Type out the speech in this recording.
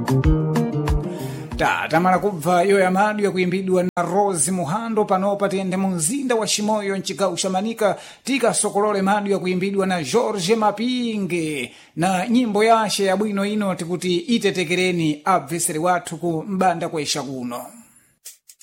tamala kubva iyo yamadu yakuimbidwa na Rose Muhando panopa tiyende mumzinda wa Chimoyo mchigawo cha Manika tikasokolole madu yakuimbidwa na George Mapinge na nyimbo yashe ya bwino ino tikuti itetekereni abveseri wathu ku mbanda kwesha kuno.